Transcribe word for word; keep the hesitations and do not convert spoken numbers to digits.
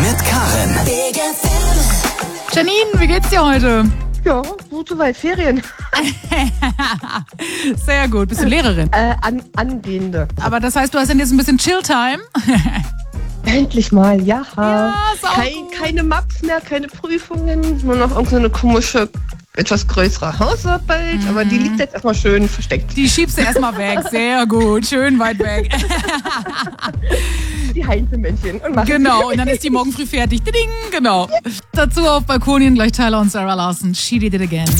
mit Karin. Janine, wie geht's dir heute? Ja, gut soweit. Ferien. Sehr gut. Bist du Lehrerin? Äh, an, angehende. Aber das heißt, du hast dann jetzt ein bisschen Chill-Time? Endlich mal, ja. Ja, sau Kein, gut. keine Maps mehr, keine Prüfungen, nur noch irgendeine komische, etwas größere Hausarbeit. Mhm. Aber die liegt jetzt erstmal schön versteckt. Die schiebst du erstmal weg. Sehr gut. Schön weit weg. Die Heinzelmännchen. Und machen Genau. Und dann ist die morgen früh fertig. Ding, genau. Dazu auf Balkonien gleich Tyler und Sarah Larson. She Did It Again.